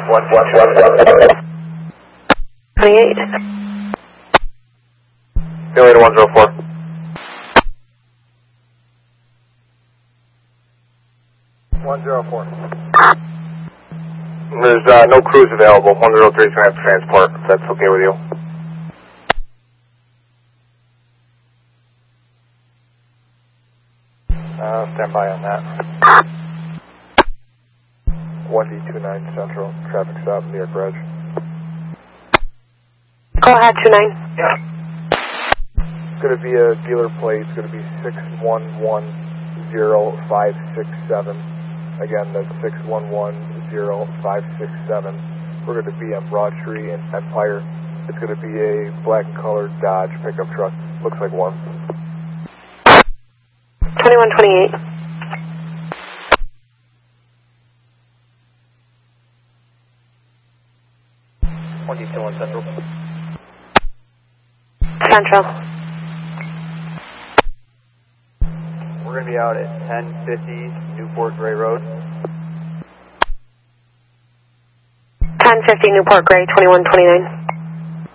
28. Simulator 104. There's no crews available. 103 is going to have transport, if that's okay with you. Stand by on that. 1D29 Central, traffic stop, New York Bridge. Go ahead, 29. Yeah. It's going to be a dealer plate. It's going to be 6110567. Again, that's 6110567. We're going to be on Broad Street in Empire. It's going to be a black and colored Dodge pickup truck. Looks like one. 2128. Central. Central. We're going to be out at 1050 Newport Gray Road. 1050 Newport Gray, 2129.